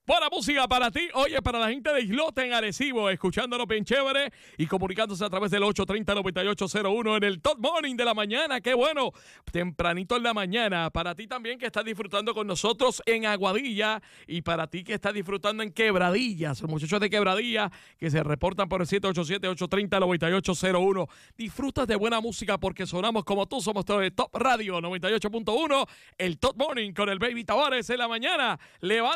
Buena música para ti, oye, para la gente de Islote en Arecibo, escuchándonos bien chévere y comunicándose a través del 830-9801 en el Top Morning de la mañana. Qué bueno, tempranito en la mañana. Para ti también que estás disfrutando con nosotros en Aguadilla y para ti que estás disfrutando en Quebradillas, los muchachos de Quebradilla que se reportan por el 787-830-9801. Disfrutas de buena música porque sonamos como tú, somos Top Radio 98.1, el Top Morning con el Baby Tavares en la mañana. Levanta